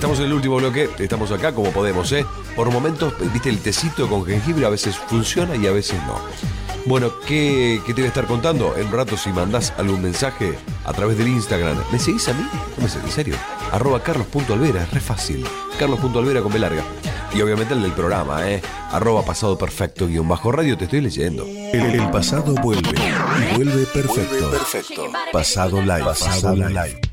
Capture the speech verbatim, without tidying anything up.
estamos en el último bloque, estamos acá como podemos, ¿eh? Por momentos, viste, el tecito con jengibre a veces funciona y a veces no. Bueno, ¿qué, qué te voy a estar contando? En un rato, si mandás algún mensaje a través del Instagram. ¿Me seguís a mí? No me seguís, en serio. Arroba carlos.alvera, es re fácil. Carlos.alvera con B larga. Y obviamente el del programa, ¿eh? Arroba pasado perfecto, guión bajo radio, te estoy leyendo. El, el pasado vuelve. Y vuelve perfecto. Vuelve perfecto. Pasado live. Pasado live.